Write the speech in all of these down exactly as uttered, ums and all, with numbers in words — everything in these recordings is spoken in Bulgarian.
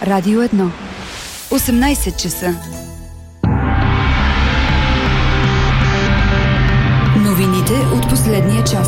Радио едно. осемнайсет часа. Новините от последния час.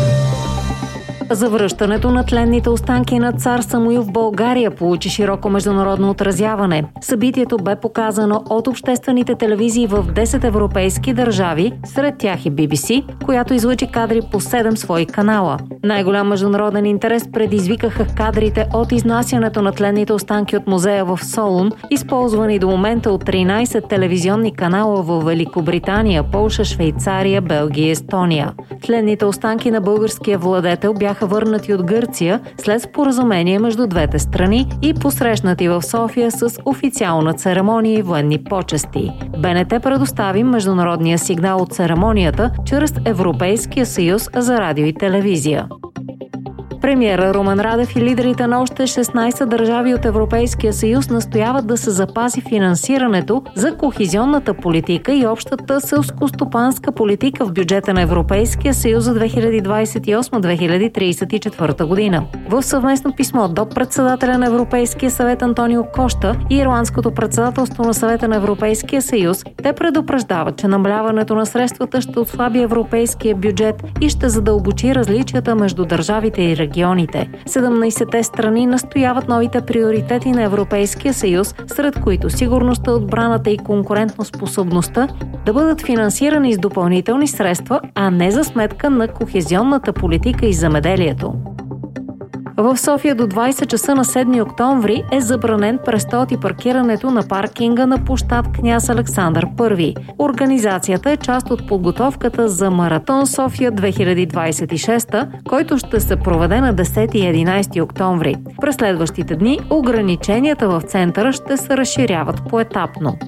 Завръщането на тленните останки на цар Самуил в България получи широко международно отразяване. Събитието бе показано от обществените телевизии в десет европейски държави, сред тях и Би Би Си, която излъчи кадри по седем свои канала. Най-голям международен интерес предизвикаха кадрите от изнасянето на тленните останки от музея в Солун, използвани до момента от тринайсет телевизионни канала в Великобритания, Полша, Швейцария, Белгия и Естония. Тленните останки на българския владетел бяха върнати от Гърция след споразумение между двете страни и посрещнати в София с официална церемония и военни почести. Б Н Т предостави международния сигнал от церемонията чрез Европейския съюз за радио и телевизия. Премиера Румен Радев и лидерите на още шестнайсет държави от Европейския съюз настояват да се запази финансирането за кохезионната политика и общата селскостопанска политика в бюджета на Европейския съюз за две хиляди двайсет и осма - две хиляди трийсет и четвърта година. В съвместно писмо до председателя на Европейския съвет Антонио Кошта и Ирландското председателство на Съвета на Европейския съюз, те предупреждават, че намаляването на средствата ще отслаби европейския бюджет и ще задълбочи различията между държавите и регионите. седемнайсетте страни настояват новите приоритети на Европейския съюз, сред които сигурността, отбраната и конкурентоспособността, да бъдат финансирани с допълнителни средства, а не за сметка на кохезионната политика и земеделието. В София до двайсет часа на седми октомври е забранен престолът и паркирането на паркинга на площад Княз Александър Първи. Организацията е част от подготовката за Маратон София две хиляди двайсет и шеста, който ще се проведе на десети и единайсети октомври. През следващите дни ограниченията в центъра ще се разширяват поетапно.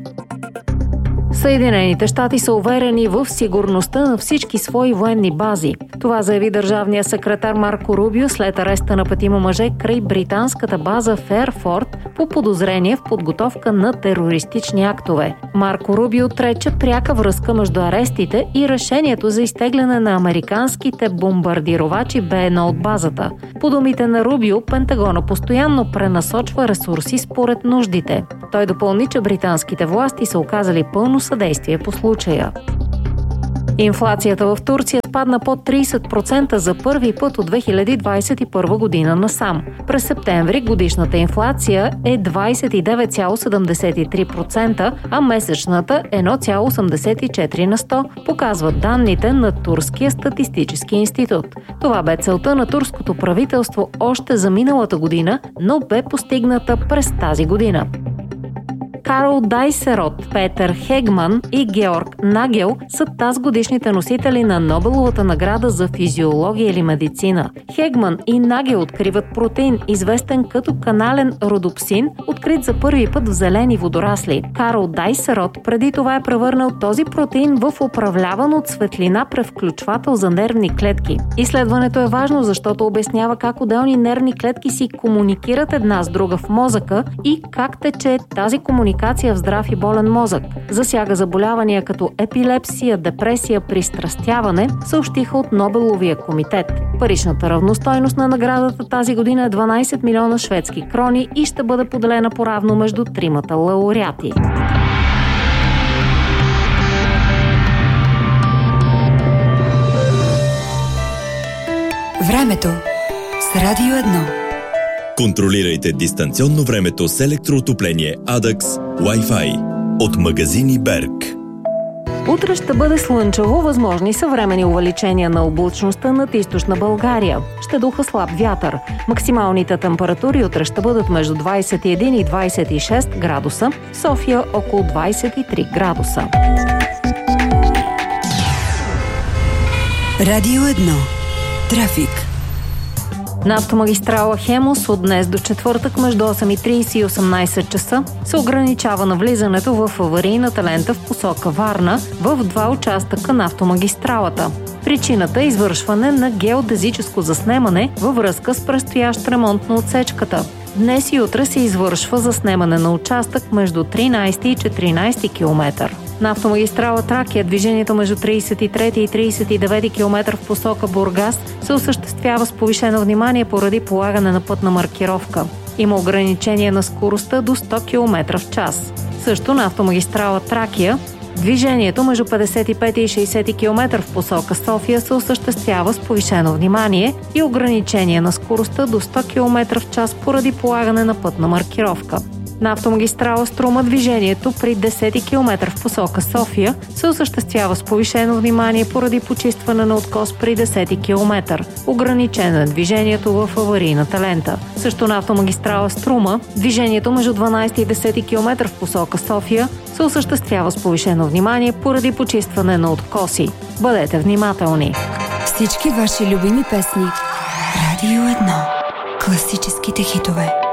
Съединените щати са уверени в сигурността на всички свои военни бази. Това заяви държавният секретар Марко Рубио след ареста на петима мъже край британската база Фейрфорт по подозрение в подготовка на терористични актове. Марко Рубио отрече пряка връзка между арестите и решението за изтегляне на американските бомбардировачи Б едно от базата. По думите на Рубио, Пентагона постоянно пренасочва ресурси според нуждите. Той допълни, че британските власти са оказали пълно съдействие по случая. Инфлацията в Турция спадна под трийсет процента за първи път от две хиляди двайсет и първа година насам. През септември годишната инфлация е двайсет и девет цяло седемдесет и три процента, а месечната едно цяло осемдесет и четири на сто, показват данните на Турския статистически институт. Това бе целта на турското правителство още за миналата година, но бе постигната през тази година. Карл Дайсерот, Петър Хегман и Георг Нагел са тазгодишните носители на Нобеловата награда за физиология или медицина. Хегман и Нагел откриват протеин, известен като канален родопсин, открит за първи път в зелени водорасли. Карл Дайсерот преди това е превърнал този протеин в управляван от светлина превключвател за нервни клетки. Изследването е важно, защото обяснява как отделни нервни клетки си комуникират една с друга в мозъка и как тече тази комуникация в здрав и болен мозък. Засяга заболявания като епилепсия, депресия, пристрастяване, съобщиха от Нобеловия комитет. Паричната равностойност на наградата тази година е дванайсет милиона шведски крони и ще бъде поделена поравно между тримата лауреати. Времето с Радио едно. Контролирайте дистанционно времето с електроотопление Адакс Wi-Fi от магазини Берг. Утре ще бъде слънчево, възможни са временни увеличения на облачността над източна България. Ще духа слаб вятър. Максималните температури утре ще бъдат между двайсет и един и двайсет и шест градуса, София около двайсет и три градуса. Радио едно. Трафик. На автомагистрала Хемус от днес до четвъртък между осем и трийсет и осемнайсет часа се ограничава навлизането в аварийната лента в посока Варна в два участъка на автомагистралата. Причината е извършване на геодезическо заснемане във връзка с предстоящ ремонт на отсечката. Днес и утре се извършва заснемане на участък между тринайсети и четиринайсети километър. На автомагистрала Тракия движението между трийсет и трети и трийсет и девети километър в посока Бургас се осъществява с повишено внимание поради полагане на пътна маркировка. Има ограничение на скоростта до сто километра в час. Също на автомагистрала Тракия движението между петдесет и пет и шейсет километра в посока София се осъществява с повишено внимание и ограничение на скоростта до сто километра в час поради полагане на пътна маркировка. На автомагистрала Струма движението при десет километра в посока София се осъществява с повишено внимание поради почистване на откос при десет километра. Ограничено е движението в аварийната лента. Също на автомагистрала Струма движението между дванадесет и десет километра в посока София се осъществява с повишено внимание поради почистване на откоси. Бъдете внимателни! Всички ваши любими песни. Радио едно. Класическите хитове.